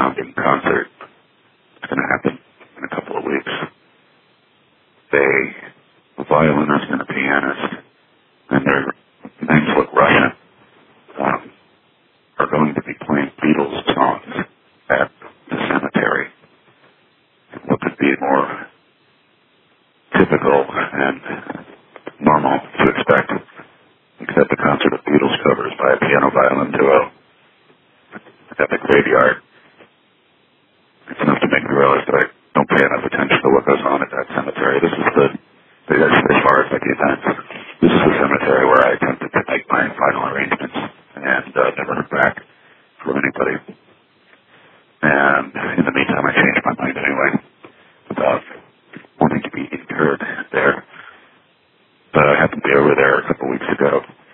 astounding concert. It's going to happen in a couple of weeks. A violinist and a pianist, and their names look Russian, are going to be playing Beatles songs at the cemetery. What could be more typical and normal to expect, except a concert of Beatles covers by a piano-violin duo at the graveyard. It's enough to make me realize that I don't pay enough attention to what goes on at that cemetery. This is as far as like the events, this is the cemetery where I attempted to make my final arrangements and never heard back from anybody. And in the meantime, I changed my mind anyway about wanting to be interred there. But I happened to be over there a couple weeks ago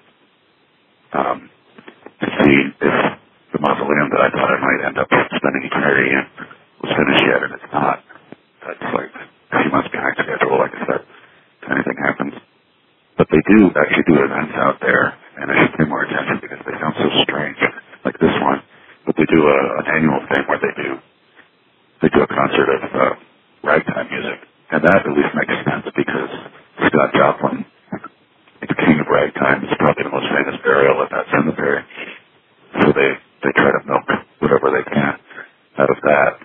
to see if the mausoleum that I thought I might end up spending eternity in was finished yet, and it's not. That's like a few months behind schedule, like I said, if anything happens. But they do actually do events out there, and I should pay more attention because they sound so strange, like this one. But they do an annual thing where they do a concert of ragtime music, and that at least makes sense because Scott Joplin, the king of ragtime, is probably the most famous burial at that cemetery. So they try to milk whatever they can out of that.